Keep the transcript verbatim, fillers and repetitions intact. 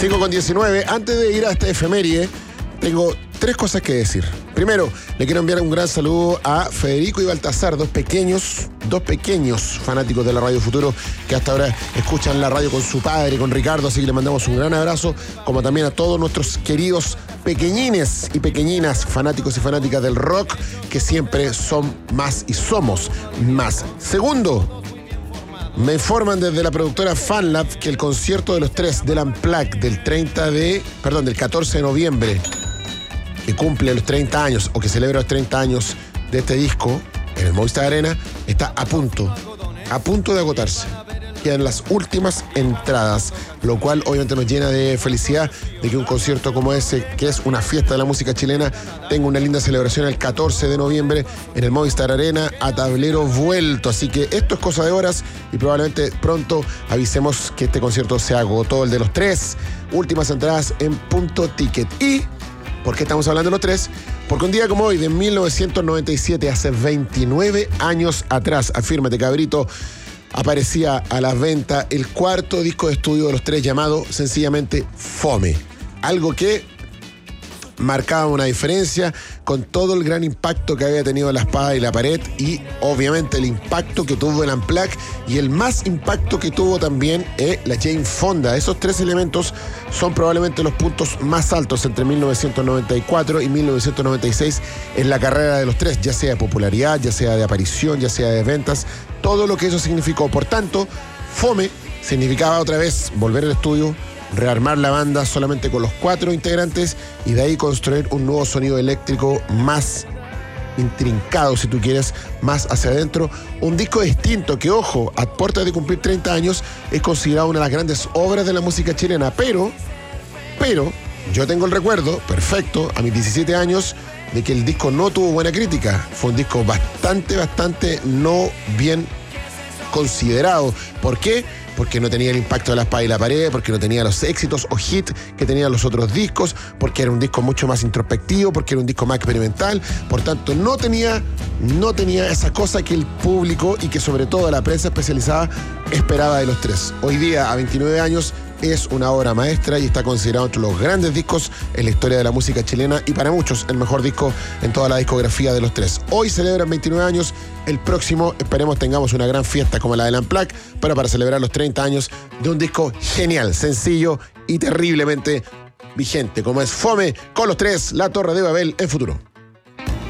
cinco con diecinueve. Antes de ir a esta efeméride, tengo tres cosas que decir. Primero, le quiero enviar un gran saludo a Federico y Baltasar, dos pequeños, dos pequeños fanáticos de la Radio Futuro que hasta ahora escuchan la radio con su padre, con Ricardo, así que le mandamos un gran abrazo, como también a todos nuestros queridos pequeñines y pequeñinas, fanáticos y fanáticas del rock, que siempre son más y somos más. Segundo, me informan desde la productora FanLab que el concierto de los tres del Unplugged del treinta de, perdón, del catorce de noviembre, que cumple los treinta años o que celebra los treinta años de este disco en el Movistar Arena, está a punto, a punto de agotarse. Quedan las últimas entradas, lo cual obviamente nos llena de felicidad de que un concierto como ese, que es una fiesta de la música chilena, tenga una linda celebración el catorce de noviembre en el Movistar Arena a tablero vuelto. Así que esto es cosa de horas y probablemente pronto avisemos que este concierto se agotó, el de los tres. Últimas entradas en Punto Ticket. Y ¿por qué estamos hablando de los tres? Porque un día como hoy, de mil novecientos noventa y siete, hace veintinueve años atrás, afírmate cabrito, aparecía a la venta el cuarto disco de estudio de los tres, llamado sencillamente Fome. Algo que marcaba una diferencia con todo el gran impacto que había tenido La Espada y la Pared y obviamente el impacto que tuvo el Unplugged y el más impacto que tuvo también eh, la Jane Fonda. Esos tres elementos son probablemente los puntos más altos entre mil novecientos noventa y cuatro y mil novecientos noventa y seis en la carrera de los tres, ya sea de popularidad, ya sea de aparición, ya sea de ventas, todo lo que eso significó. Por tanto, Fome significaba otra vez volver al estudio, rearmar la banda solamente con los cuatro integrantes y de ahí construir un nuevo sonido eléctrico más intrincado, si tú quieres, más hacia adentro. Un disco distinto que, ojo, a puertas de cumplir treinta años, es considerado una de las grandes obras de la música chilena. Pero, pero, yo tengo el recuerdo perfecto, a mis diecisiete años, de que el disco no tuvo buena crítica. Fue un disco bastante, bastante no bien considerado. ¿Por qué? Porque no tenía el impacto de La Espada y la Pared, porque no tenía los éxitos o hits que tenían los otros discos, porque era un disco mucho más introspectivo, porque era un disco más experimental. Por tanto, no tenía, no tenía esa cosa que el público y que sobre todo la prensa especializada esperaba de los tres. Hoy día, a veintinueve años, es una obra maestra y está considerado entre los grandes discos en la historia de la música chilena y para muchos el mejor disco en toda la discografía de los tres. Hoy celebran veintinueve años, el próximo esperemos tengamos una gran fiesta como la del Unplugged, pero para celebrar los treinta años de un disco genial, sencillo y terriblemente vigente, como es Fome con los tres, La Torre de Babel en Futuro.